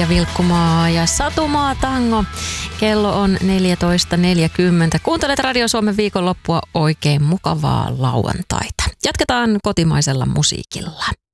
Maija Vilkkumaa ja Satumaa Tango. Kello on 14.40. Kuuntelet Radio Suomen viikonloppua, oikein mukavaa lauantaita. Jatketaan kotimaisella musiikilla.